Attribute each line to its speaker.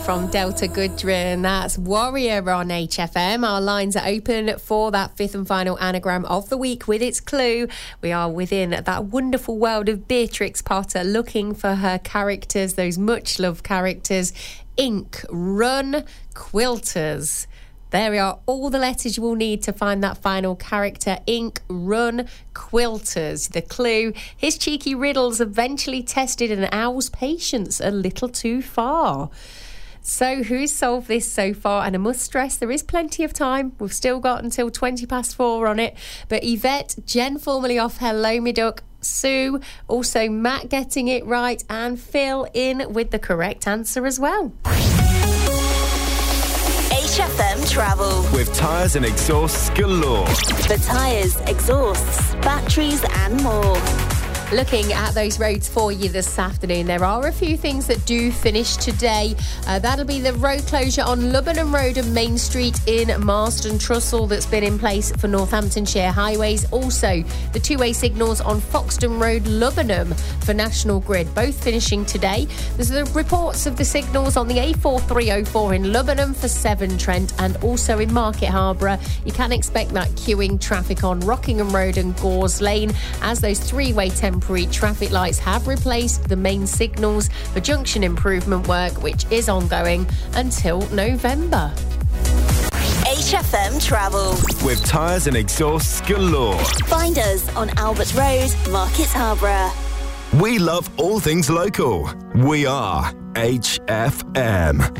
Speaker 1: From Delta Goodrun, that's Warrior on HFM. Our lines are open for that fifth and final anagram of the week with its clue. We are within that wonderful world of Beatrix Potter, looking for her characters, those much-loved characters. Ink, run, quilters. There we are, all the letters you will need to find that final character. Ink, run, quilters. The clue, his cheeky riddles eventually tested an owl's patience a little too far. So who's solved this so far? And I must stress, there is plenty of time. We've still got until 4:20 on it. But Yvette, Jen formerly off Hello Me Duck, Sue, also Matt getting it right, and Phil in with the correct answer as well.
Speaker 2: HFM Travel.
Speaker 3: With tyres and exhausts galore.
Speaker 2: For tyres, exhausts, batteries and more.
Speaker 1: Looking at those roads for you this afternoon, there are a few things that do finish today. That'll be the road closure on Lubbenham Road and Main Street in Marston Trussell that's been in place for Northamptonshire highways. Also, the two-way signals on Foxton Road, Lubbenham for National Grid, both finishing today. There's the reports of the signals on the A4304 in Lubbenham for Severn Trent, and also in Market Harborough. You can expect that queuing traffic on Rockingham Road and Gores Lane as those three-way temporary traffic lights have replaced the main signals for junction improvement work, which is ongoing until November.
Speaker 2: HFM Travel.
Speaker 3: With tyres and exhausts galore.
Speaker 2: Find us on Albert Road, Market Harborough.
Speaker 3: We love all things local. We are HFM.